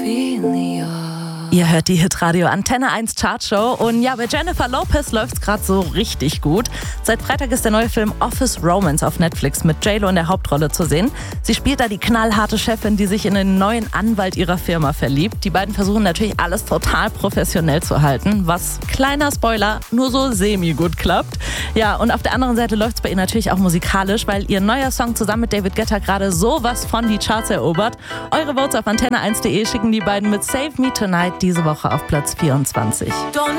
Ihr hört die Hitradio Antenne 1 Chartshow und ja, bei Jennifer Lopez läuft's gerade so richtig gut. Seit Freitag ist der neue Film Office Romance auf Netflix mit J.Lo in der Hauptrolle zu sehen. Sie spielt da die knallharte Chefin, die sich in den neuen Anwalt ihrer Firma verliebt. Die beiden versuchen natürlich alles total professionell zu halten, was, kleiner Spoiler, nur so semi-gut klappt. Ja, und auf der anderen Seite läuft's bei ihr natürlich auch musikalisch, weil ihr neuer Song zusammen mit David Guetta gerade sowas von die Charts erobert. Eure Votes auf antenne1.de schicken die beiden mit Save Me Tonight diese Woche auf Platz 24.